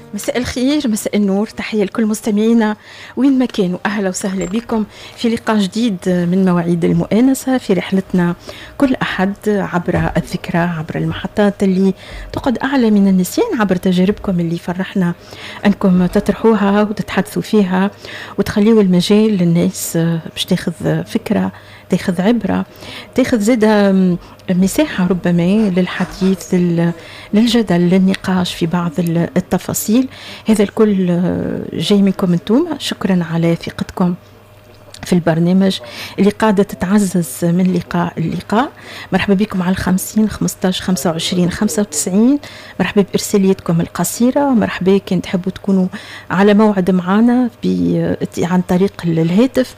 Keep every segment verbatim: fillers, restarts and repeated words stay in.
مساء الخير، مساء النور، تحية لكل مستمعينا وين ما كانوا. أهلا وسهلا بكم في لقاء جديد من مواعيد المؤانسة في رحلتنا كل أحد عبر الذكرى، عبر المحطات اللي تقعد أعلى من النسيان، عبر تجاربكم اللي فرحنا أنكم تطرحوها وتتحدثوا فيها وتخليوا المجال للناس باش تاخذ فكرة، تاخذ عبرة، تاخذ زادة مساحة ربما للحديث، للجدل، للنقاش في بعض التفاصيل. هذا الكل جاي منكم انتم. شكرا على ثقتكم في البرنامج اللي قاعدة تتعزز من لقاء اللقاء. مرحبا بكم على الخمسين خمستاش خمسة وعشرين خمسة وتسعين. مرحبا بإرساليتكم القصيرة. مرحبا كن تحبوا تكونوا على موعد معنا عن طريق الهاتف.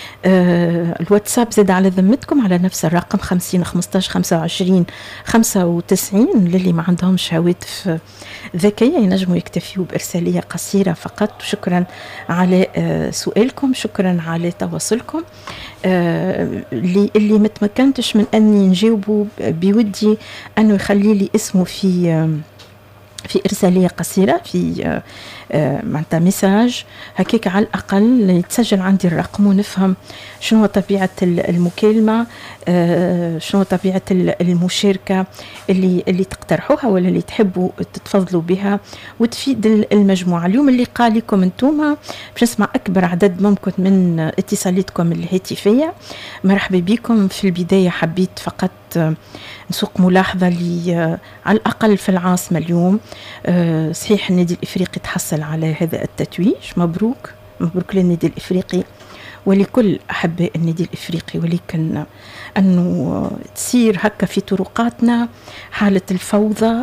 آه الواتساب زاد على ذمتكم على نفس الرقم خمسين خمستاش خمسة وعشرين خمسة وتسعين. للي ما عندهمش هواتف ذكية ينجموا يكتفيوا بإرسالية قصيرة فقط. شكرا على آه سؤالكم، شكرا على تواصلكم. آه اللي اللي ما تمكنتش من أني نجاوبه بودي أنه يخلي لي اسمه في آه في إرسالية قصيرة، في آه آه معناتها مساج هكيك على الأقل يتسجل عندي الرقم ونفهم شنو طبيعة المكالمة، آه شنو طبيعة المشاركة اللي اللي تقترحوها ولا اللي تحبوا تتفضلوا بها وتفيد المجموعة. اليوم اللي قال لكم انتوما باش نسمع أكبر عدد ممكن من اتصالاتكم الهاتفية. مرحبا بكم. في البداية حبيت فقط نسوق ملاحظة لي على الأقل في العاصمة اليوم. أه صحيح النادي الإفريقي تحصل على هذا التتويج، مبروك مبروك للنادي الإفريقي ولكل أحباء النادي الإفريقي، ولكن أنه تصير هكا في طرقاتنا حالة الفوضى،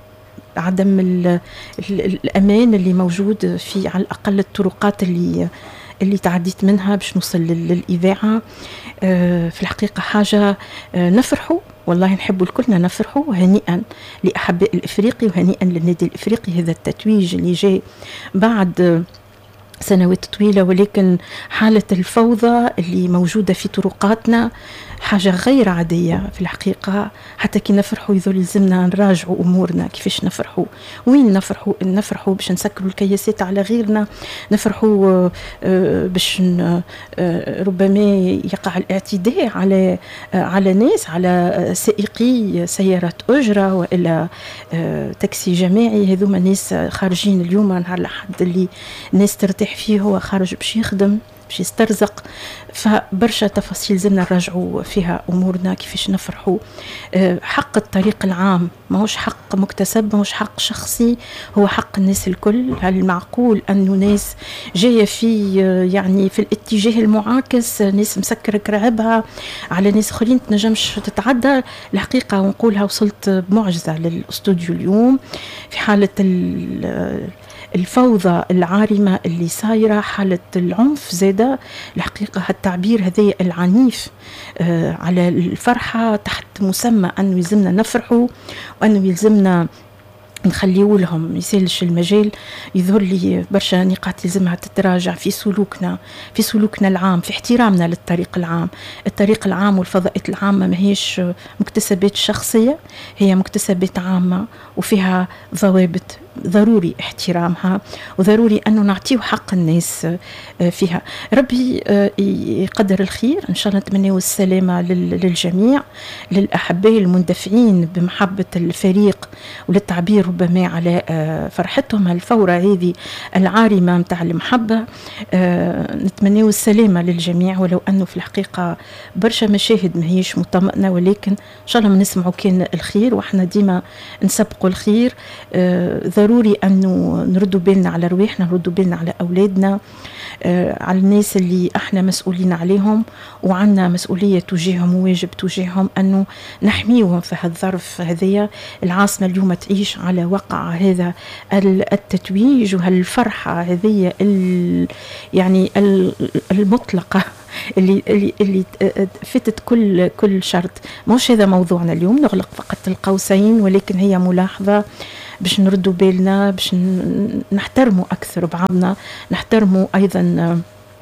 عدم ال ال الأمان اللي موجود في على الأقل الطرقات اللي اللي تعديت منها باش نوصل للإذاعة. أه في الحقيقة حاجة أه نفرحوا، والله نحبوا الكلنا نفرحوا. هنيئا لأحباء الإفريقي وهنيئا للنادي الإفريقي، هذا التتويج اللي جاي بعد سنوات طويلة، ولكن حالة الفوضى اللي موجودة في طرقاتنا حاجة غير عادية في الحقيقة. حتى كي نفرحوا يظل يلزمنا نراجعوا أمورنا، كيفاش نفرحوا، وين نفرحوا. نفرحوا باش نسكروا الكياسات على غيرنا، نفرحوا باش ربما يقع الاعتداء على على ناس، على سائقي سيارات أجرة وإلا تاكسي جماعي. هذوما ناس خارجين اليوم نهار الأحد اللي الناس ترتاح فيه، هو خارج باش يخدم باش يسترزق. فبرشا تفاصيل زلنا نراجعوا فيها أمورنا كيفاش نفرحوا. حق الطريق العام ماهوش حق مكتسب، ماهوش حق شخصي، هو حق الناس الكل. هل معقول أنه ناس جاية في يعني في الاتجاه المعاكس، ناس مسكرة كرعبها على ناس آخرين تنجمش تتعدى؟ الحقيقة ونقولها وصلت بمعجزة للأستوديو اليوم في حالة الفوضى العارمة اللي صايرة، حالة العنف زادة. الحقيقة هالتعبير هذا العنيف آه على الفرحة تحت مسمى أنه يلزمنا نفرحوا وأنه يلزمنا نخليو لهم يسالش المجال. يظهر لي برشا نقاط لازمها تتراجع في سلوكنا، في سلوكنا العام، في احترامنا للطريق العام. الطريق العام والفضاءات العامة ما هيش مكتسبات شخصية، هي مكتسبات عامة وفيها ضوابط ضروري احترامها وضروري أنه نعطيه حق الناس فيها. ربي يقدر الخير إن شاء الله. نتمنى السلامة للجميع، للأحباء المندفعين بمحبة الفريق وللتعبير ربما على فرحتهم الفورة هذه العارمة متاع المحبة. نتمنى السلامة للجميع، ولو أنه في الحقيقة برشا مشاهد ما هيش مطمئنة، ولكن إن شاء الله ما نسمعوا كان الخير، وإحنا ديما نسبقوا الخير. ضروري أنه نردوا بالنا على رواحنا، نردوا بالنا على أولادنا، آه، على الناس اللي احنا مسؤولين عليهم وعنا مسؤولية تجاههم وواجب تجاههم أنه نحميهم في هالظرف هذية. العاصمة اليوم تعيش على وقع هذا التتويج وهالفرحة هذية يعني المطلقة اللي اللي اللي فتت كل كل شرط. مش هذا موضوعنا اليوم، نغلق فقط القوسين، ولكن هي ملاحظة باش نردوا بالنا، باش نحترموا أكثر بعضنا، نحترموا أيضا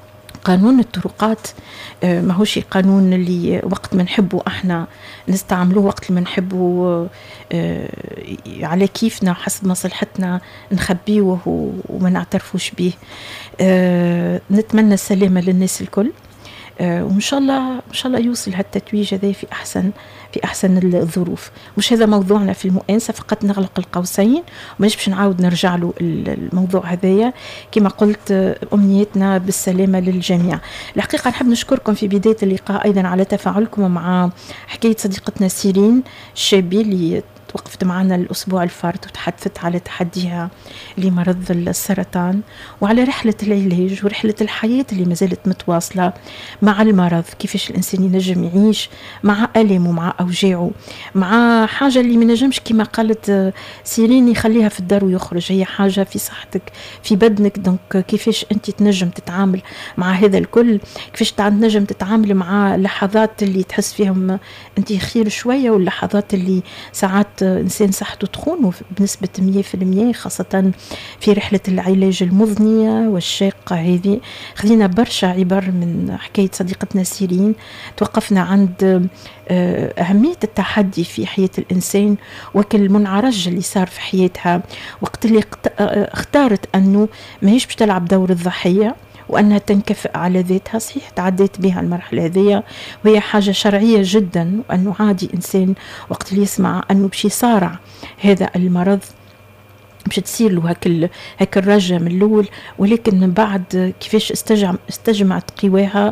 قانون الطرقات ماهوش قانون اللي وقت ما نحبه احنا نستعملوه، وقت ما نحبه على كيفنا حسب مصلحتنا نخبيه وما نعترفوش به. نتمنى السلامة للناس الكل، وإن شاء الله إن شاء الله يوصل هالتتويج هذا في أحسن في أحسن الظروف. مش هذا موضوعنا في المؤانسة، فقط نغلق القوسين ومش باش نعاود نرجع له الموضوع هذايا. كما قلت أمنيتنا بالسلامة للجميع. الحقيقة نحب نشكركم في بداية اللقاء أيضا على تفاعلكم مع حكاية صديقتنا سيرين الشابي اللي توقفت معنا الأسبوع الفارط وتحدثت على تحديها لمرض السرطان وعلى رحلة العلاج ورحلة الحياة اللي ما زالت متواصلة مع المرض، كيفاش الإنسان ينجم يعيش مع ألمه مع أوجاعه مع حاجة اللي ما نجمش كما قالت سيرين يخليها في الدار ويخرج، هي حاجة في صحتك في بدنك. دونك كيفاش أنت تنجم تتعامل مع هذا الكل، كيفاش تنجم تتعامل مع لحظات اللي تحس فيهم أنت خير شوية واللحظات اللي ساعات إنسان صحته تخونه بنسبة مية في المية، خاصة في رحلة العلاج المضنية والشاقة هذه. خذينا برشا عبر من حكاية صديقتنا سيرين، توقفنا عند أهمية التحدي في حياة الإنسان وكالمنعرج اللي صار في حياتها وقت اللي اختارت أنه ما هيش باش تلعب دور الضحية وأنها تنكفئ على ذاتها. صحيح تعديت بها المرحلة هذه وهي حاجة شرعية جدا، وأنه عادي إنسان وقت اللي يسمع أنه بشي صارع هذا المرض مش تصير له هك هك الرجة من الأول، ولكن من بعد كيفاش استجمع استجمعت قواها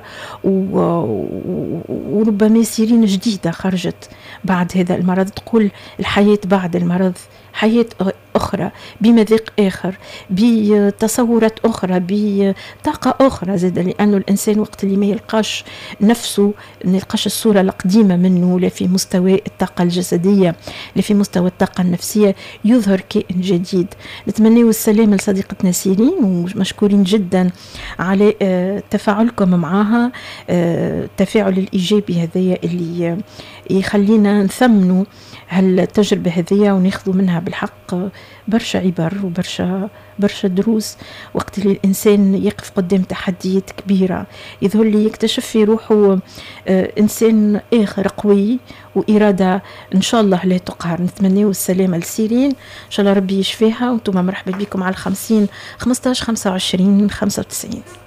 وربما سيرين جديدة خرجت بعد هذا المرض، تقول الحياة بعد المرض حياة أخرى بمذاق آخر بتصورات أخرى بطاقة أخرى زاد، لأنه الإنسان وقت اللي ما يلقاش نفسه ما يلقاش الصورة القديمة منه لا في مستوى الطاقة الجسدية لا في مستوى الطاقة النفسية يظهر كائن جديد. نتمنى السلامة لصديقتنا سيرين ومشكورين جدا على تفاعلكم معها، التفاعل الإيجابي هذايا اللي يخلينا نثمنوا هالتجربة هذية وناخذوا منها بالحق برشا عبر وبرشا برشا دروس. وقت اللي الإنسان يقف قدام تحديات كبيرة يظهر لي يكتشف في روحه إنسان آخر قوي وإرادة إن شاء الله لا تقهر. نتمنى السلامة لسيرين إن شاء الله ربي يشفيها، وانتم مرحبا بكم على الخمسين خمسة عشر خمسة وعشرين خمسة وتسعين.